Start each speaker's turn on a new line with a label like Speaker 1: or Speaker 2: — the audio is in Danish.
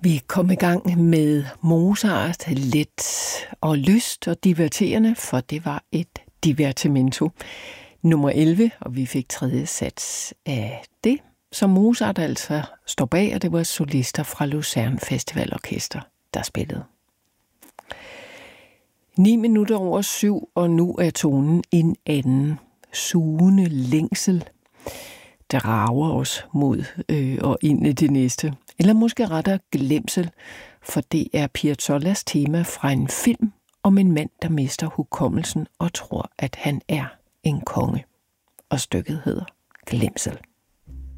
Speaker 1: Vi kom i gang med Mozart, let og lyst og diverterende, for det var et divertimento. Nummer 11, og vi fik tredje sats af det, som Mozart altså står bag, og det var solister fra Lucerne Festivalorkester, der spillede. 7:09, og nu er tonen en anden sugende længsel, der rager os mod og ind i det næste. Eller måske rettere glemsel, for det er Piazzolas tema fra en film om en mand, der mister hukommelsen og tror, at han er en konge. Og stykket hedder Glemsel.